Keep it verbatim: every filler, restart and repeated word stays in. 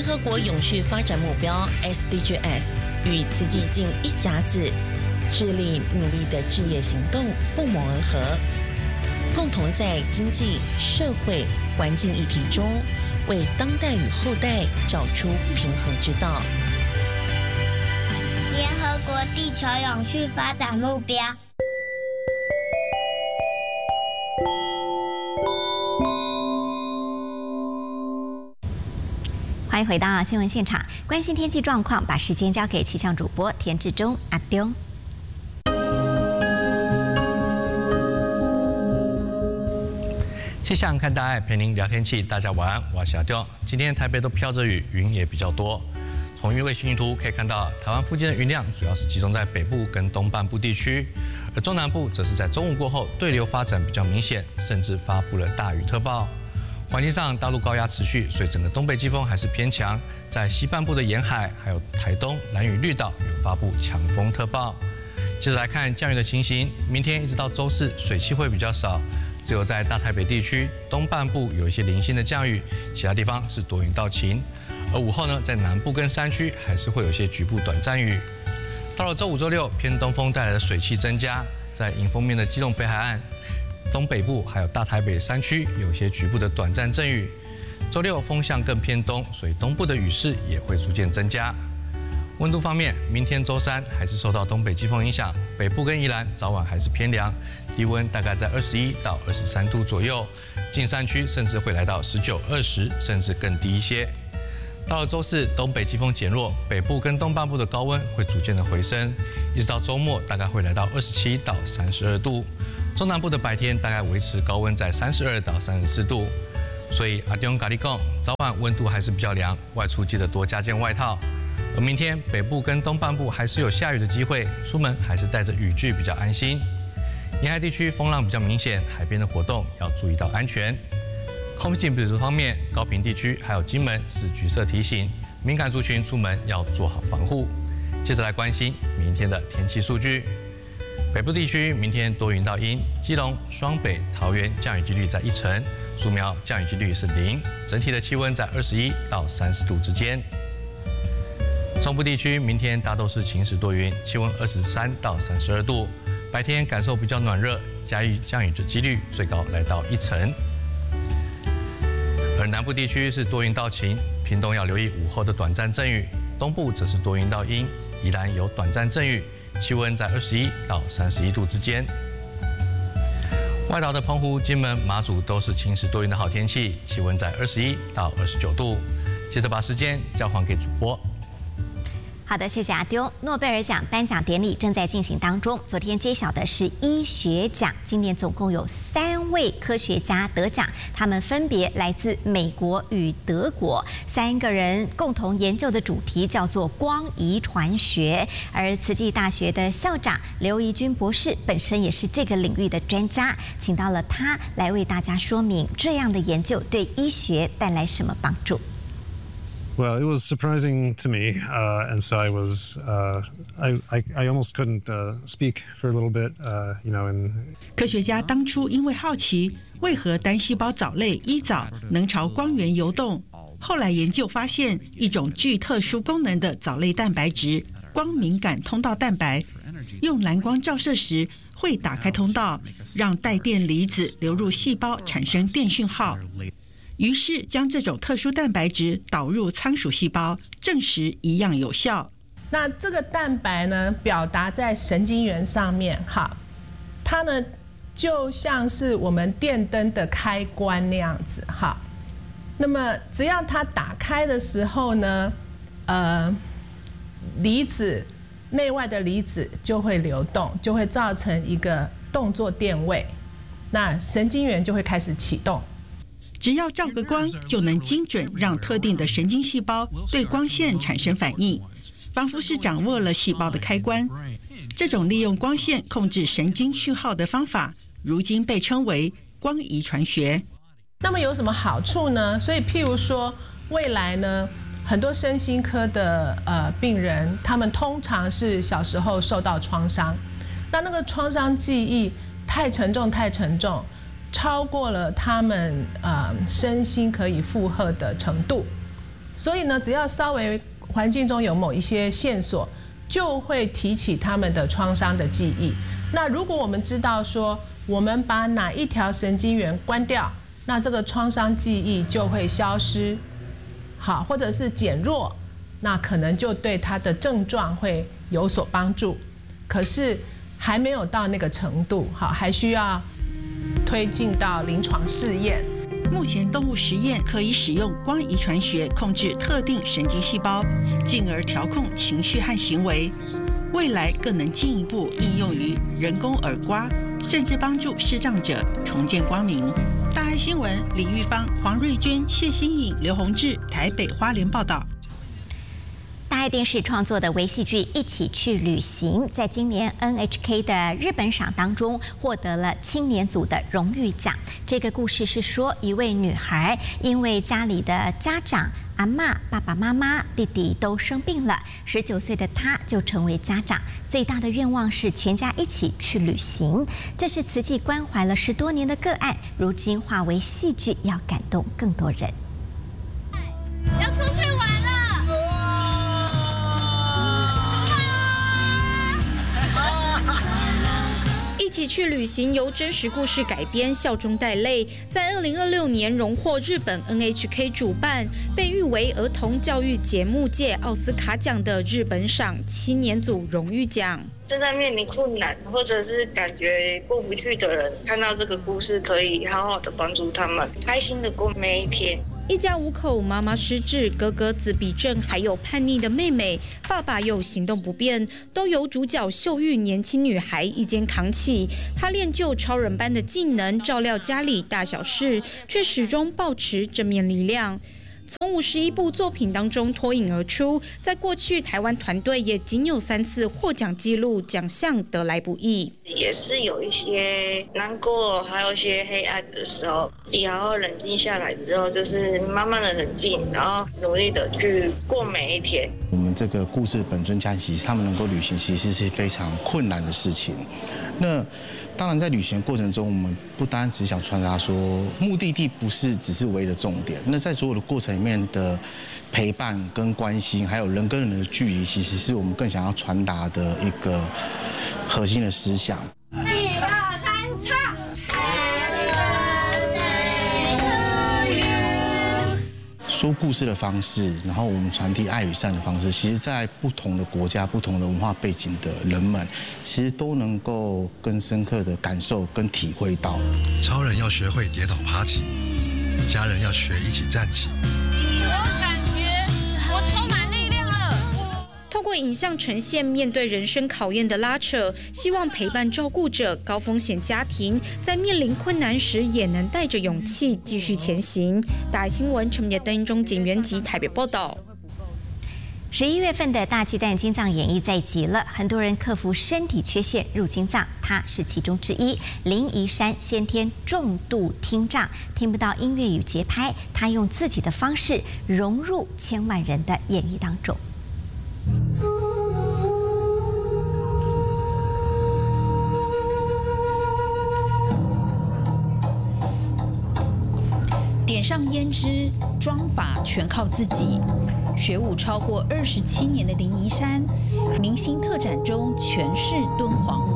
联合国永续发展目标 S D Gs 与慈济近一甲子致力努力的志业行动不谋而合，共同在经济、社会、环境议题中，为当代与后代找出平衡之道。 联合国地球永续发展目标。 欢迎回到新闻现场，关心天气状况，把时间交给气象主播田志忠阿丢。 气象看大爱，陪您聊天气。大家晚安，我是阿丢。今天台北都飘着雨，云也比较多。从云卫星云图可以看到，台湾附近的云量主要是集中在北部跟东半部地区，而中南部则是在中午过后对流发展比较明显，甚至发布了大雨特报。环境上，大陆高压持续，所以整个东北季风还是偏强。在西半部的沿海，还有台东、兰屿、绿岛有发布强风特报。接着来看降雨的情形，明天一直到周四，水汽会比较少，只有在大台北地区东半部有一些零星的降雨，其他地方是多云到晴。而午后呢，在南部跟山区还是会有一些局部短暂雨。到了周五、周六，偏东风带来的水汽增加，在迎风面的基隆北海岸、东北部还有大台北山区有一些局部的短暂阵雨。周六风向更偏东，所以东部的雨势也会逐渐增加。温度方面，明天周三还是受到东北季风影响，北部跟宜兰早晚还是偏凉，低温大概在二十一到二十三度左右，近山区甚至会来到十九、二十，甚至更低一些。到了周四，东北季风减弱，北部跟东半部的高温会逐渐的回升，一直到周末大概会来到二十七到三十二度。中南部的白天大概维持高温在三十二到三十四度，所以阿丢咖喱贡早晚温度还是比较凉，外出记得多加件外套。而明天北部跟东半部还是有下雨的机会，出门还是带着雨具比较安心。沿海地区风浪比较明显，海边的活动要注意到安全。空气品质方面，高屏地区还有金门是橘色提醒，敏感族群出门要做好防护。接着来关心明天的天气数据。北部地区明天多云到阴，基隆、双北、桃园降雨几率在一成，竹苗降雨几率是零，整体的气温在二十一到三十度之间。中部地区明天大都是晴时多云，气温二十三到三十二度，白天感受比较暖热，嘉义降雨的几率最高来到一成。而南部地区是多云到晴，屏东要留意午后的短暂阵雨，东部则是多云到阴，宜兰有短暂阵雨，气温在二十一到三十一度之间。外岛的澎湖、金门、马祖都是晴时多云的好天气，气温在二十一到二十九度。接着把时间交还给主播。 好的，谢谢阿丢。诺贝尔奖颁奖典礼正在进行当中。昨天揭晓的是医学奖，今年总共有三位科学家得奖，他们分别来自美国与德国，三个人共同研究的主题叫做光遗传学。而慈济大学的校长刘怡君博士本身也是这个领域的专家，请到了他来为大家说明这样的研究对医学带来什么帮助。 Well, it was surprising to me, uh, and so I was, uh, I, I, I almost couldn't uh, speak for a little bit, uh, you know. And 科学家当初因为好奇为何单细胞藻类衣藻能朝光源游动，后来研究发现一种具特殊功能的藻类蛋白质——光敏感通道蛋白，用蓝光照射时会打开通道，让带电离子流入细胞，产生电讯号。于是将这种特殊蛋白质导入仓鼠细胞，证实一样有效。 那这个蛋白呢，表达在神经元上面，哈，它呢就像是我们电灯的开关那样子，哈。那么只要它打开的时候呢，呃，离子内外的离子就会流动，就会造成一个动作电位，那神经元就会开始启动。 只要照个光，就能精准让特定的神经细胞对光线产生反应，仿佛是掌握了细胞的开关。这种利用光线控制神经讯号的方法，如今被称为光遗传学。 那么有什么好处呢？所以譬如说，未来呢，很多身心科的呃病人，他们通常是小时候受到创伤，那那个创伤记忆太沉重，太沉重。超过了他们呃身心可以负荷的程度， 所以呢，只要稍微环境中有某一些线索，就会提起他们的创伤的记忆。那如果我们知道说，我们把哪一条神经元关掉，那这个创伤记忆就会消失，好，或者是减弱，那可能就对他的症状会有所帮助。可是还没有到那个程度，好，还需要推进到临床试验。 目前动物实验可以使用光遗传学控制特定神经细胞，进而调控情绪和行为。未来更能进一步应用于人工耳刮，甚至帮助视障者重见光明。大爱新闻李玉芳、黄瑞娟、谢欣颖、刘宏志，台北花莲报道。 大爱电视创作的微戏剧《一起去旅行》，在今年 N H K 的日本赏当中获得了青年组的荣誉奖。这个故事是说，一位女孩因为家里的家长阿嬷、爸爸妈妈、弟弟都生病了，十九岁的她就成为家长，最大的愿望是全家一起去旅行。这是慈济关怀了十多年的个案，如今化为戏剧，要感动更多人。 要出去玩了。 一起去旅行由真实故事改编，笑中带泪，在二零二六年荣获日本 N H K 主办，被誉为儿童教育节目界奥斯卡奖的日本赏青年组荣誉奖。 正在面临困难或者是感觉过不去的人，看到这个故事可以好好的帮助他们，开心的过每一天。 一家五口，妈妈失智，哥哥自闭症，还有叛逆的妹妹，爸爸又行动不便，都由主角秀玉年轻女孩一肩扛起。她练就超人般的技能，照料家里大小事，却始终保持正面力量。从五十一部作品当中脱颖而出，在过去台湾团队也仅有三次获奖记录，奖项得来不易。 也是有一些难过，还有一些黑暗的时候，自己好好冷静下来之后，就是慢慢的冷静，然后努力的去过每一天。 我们这个故事本尊家其实他们能够旅行，其实是非常困难的事情。那当然，在旅行的过程中，我们不单只想传达说目的地不是只是唯一的重点。那在所有的过程里面的陪伴跟关心，还有人跟人的距离，其实是我们更想要传达的一个核心的思想。 一二三，唱。 说故事的方式，然后我们传递爱与善的方式，其实在不同的国家、不同的文化背景的人们，其实都能够更深刻的感受跟体会到。 超人要学会跌倒爬起，家人要学一起站起。 我感觉我充满力量了。 透过影像呈现面对人生考验的拉扯，希望陪伴照顾者、高风险家庭在面临困难时也能带着勇气继续前行。大爱新闻陈杰登中简元吉台北报道。 十一月份的大巨蛋金藏演艺在即了，很多人克服身体缺陷入金藏，他是其中之一。林怡珊先天重度听障，听不到音乐与节拍，他用自己的方式融入千万人的演绎当中。 点上胭脂，妆法全靠自己。学舞超过二十七年的林怡珊，明星特展中诠释敦煌